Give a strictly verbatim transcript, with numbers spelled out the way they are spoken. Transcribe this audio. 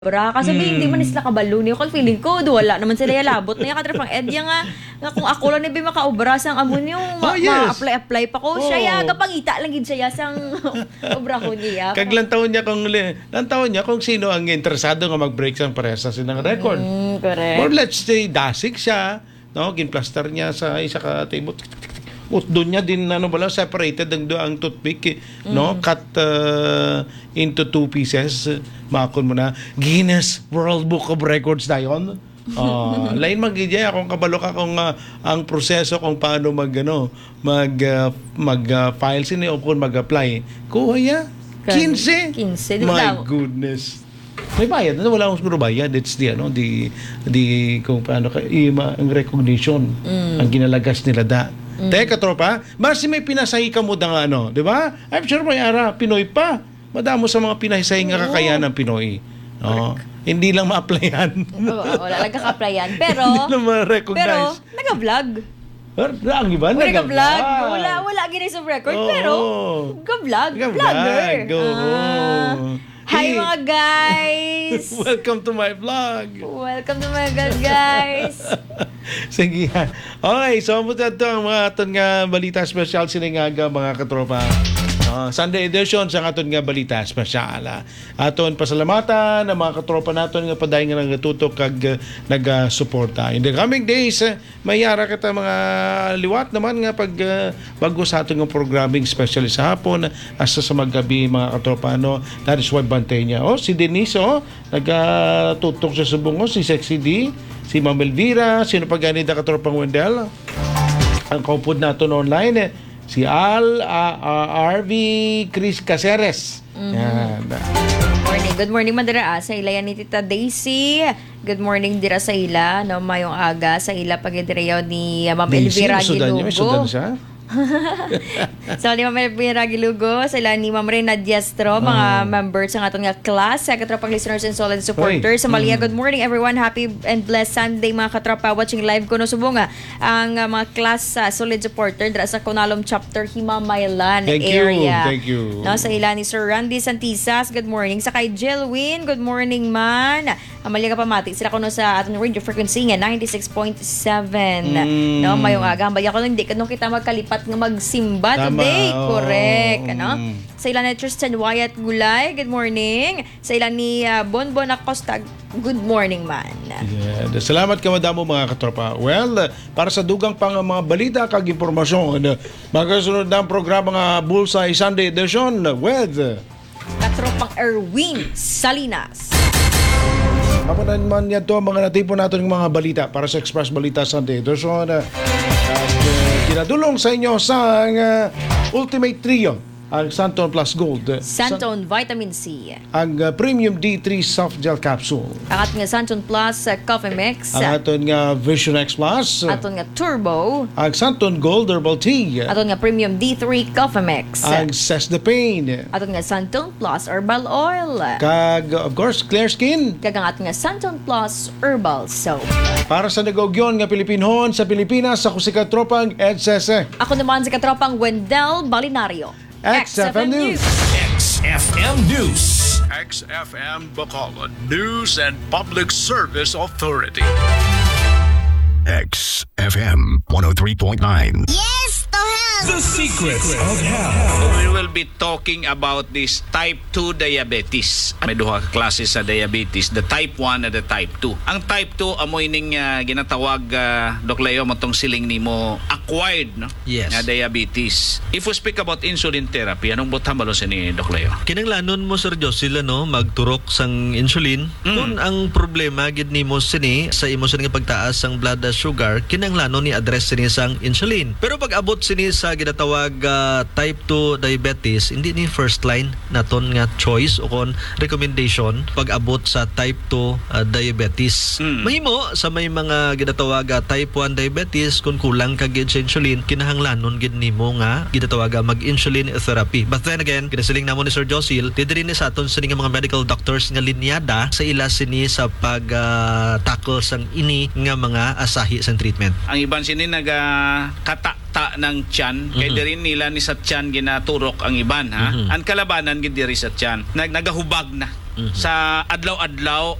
Bra, kasi Mm. hindi man isla kabalo niyo. Kung feeling ko, do wala naman sila yalabot na yung katrapang edya nga, nga kung ako lang na ba makaubra sang amon yung ma- Oh, yes. ma-apply-apply pa ko. Oh. Siya ya, kapangita lang gid siya ya sang ubra ko niya. Kaglantaon niya kung lantaon niya kung sino ang interesado nga mag-break sang parehas sa sinang record. Mm, correct. Or let's say dasig siya, no, ginplaster niya sa isa ka table. Ut doon niya din ano bala separated ang ang toothpick, eh, no, cut uh, into two pieces. Makon mo na Guinness World Book of Records dayon. Uh, lain magidya kung kabalo ka kung uh, ang proseso kung paano mag ano mag uh, mag uh, file sini o kung mag-apply. Kuha ya quince. quince, di My ba? goodness. May bayad na wala akong siguro bayad. It's the ano the the kung paano ka ima, ang recognition ang ginalagas nila da. Mm. Teka tropa, basi may pinasahi ka mo da nga ano, di ba? I'm sure may ara Pinoy pa. Madamo sa mga pinasahi nga kakayahan ng Pinoy. No? Hindi lang ma-applyan. Oo, wala lang ka-applyan. Pero, Hindi lang ma-recognize. pero, nag-vlog. Ang iba, Wala nag-vlog. ka-vlog. Wala, wala Guinness of Record. Oo. Pero, ka-vlog. Nag-vlog. Vlogger. Oo. Ah. Hi Hey. mga guys! Welcome to my vlog. Welcome to my God, guys! Sige. Okay, so muna ito ang mga aton nga balita special siningaga mga katropa. Uh, Sunday edition sa aton nga balita special. ah. Aton pasalamatan ang mga katropa naton nga paday nga nagatutok kag uh, nagasuporta. In the coming days, uh, mayara kita mga liwat naman nga pag uh, bago sa aton nga programming special sa hapon asa sa maggabi mga katropa no. That is why bantay niya. Oh, si Denise oh, nagatutok siya sa bungo, si Sexy D, si Ma'am Elvira, sino pa ganit na katropang Wendell? Ang kaupod natin online, eh, si Al, uh, uh, R V Chris Caceres. Mm-hmm. Yan. Morning. Good morning man dira ah, sa ila yan ni Tita Daisy. Good morning dira sa ila no mayong aga sa ila pagidirayo ni uh, Ma'am Elvira Sudan niya, may Sudan Gilugo. siya. So ni Ma'am Elvira Gilugo, sa ila ni Ma'am Reyna Diastro, mga members ng aton nga class, sa katropang listeners and solid supporters. Sa Malia, good morning everyone. Happy and blessed Sunday mga katropa watching live ko no subunga ang uh, mga class uh, solid supporter dira sa Kunalom chapter Himamaylan Thank you, area. thank you. No, sa ila ni Sir Randy Santisas, good morning. Sa kay Jill Win, good morning man. Amalia ka pamati. Sila ko no sa aton radio frequency nga ninety-six point seven. Mm. No, mayong aga. Ambaya ko hindi no kita magkalipat nga magsimba Tama, today. oo. Correct. Mm. Ano? Sa ilan ni Tristan Wyatt Gulay, good morning. Sa ilan ni uh, Bonbon Acosta, good morning man. Yeah. Salamat ka madamo mga katropa. Well, uh, para sa dugang pang uh, mga balita kag impormasyon, uh, magkasunod na ang programa nga Bullseye Sunday Edition with uh, Katropang Erwin Salinas. Ako na naman yan to, mga natipo natin ng mga balita para sa Express Balita Sunday Edition. Uh, at uh, kinadulong sa inyo sa uh, Ultimate Trio, ang Santon Plus Gold. uh, Santon Vitamin C. Ang uh, Premium D three Soft Gel Capsule. Ang ating nga Santon Plus uh, Coffee Mix. Ang aton nga Vision X Plus. uh, Aton nga Turbo. Ang Santon Gold Herbal Tea. Aton nga Premium D three Coffee Mix. Ang Cess the Pain. Aton nga Santon Plus Herbal Oil. Kag, of course, Clear Skin. Kagang aton nga Santon Plus Herbal Soap. Para sa nagogyon nga Pilipinhon sa Pilipinas, sa kusika tropang Ed Sese. Ako naman sa katropang Wendell Balinario. X F M News. X F M News. X F M Bacolod News and Public Service Authority. X F M one oh three point nine. Yes, to hell! The Secrets of Health. We will be talking about this type two diabetes. May duha ka klase sa diabetes, the type one and the type two. Ang type two amoy ning uh, ginatawag uh, Doc Leo matong siling nimo acquired no? Yes. Na diabetes. If we speak about insulin therapy, anong butang balo ni Doc Leo? Kinanglanon mo Sir Jos sila no magturok sang insulin. Mm. Kung ang problema gid nimo sini sa imo sini nga pagtaas sang blood sugar, kinanglanon ni address sini sang insulin. Pero pag abot sini sa ginatawag uh, type two diabetes, hindi ni first line naton nga choice o kon recommendation pag abot sa type two uh, diabetes. Mm. Mahimo sa may mga ginatawag uh, type one diabetes kung kulang ka gid sa insulin, kinahanglanon gid nimo nga ginatawag uh, mag-insulin therapy. But then again, kinasiling namo ni Sir Josil, didiri ni sa aton sini nga mga medical doctors nga linyada sa ila sini sa pag uh, tackle sang ini nga mga asahi sang treatment. Ang iban sini naga kata ta ng tiyan, kay Mhm. diri nila ni sa tiyan ginaturok ang iban ha. Mhm. Ang kalabanan gid diri sa tiyan, nag nagahubag na. sa adlaw-adlaw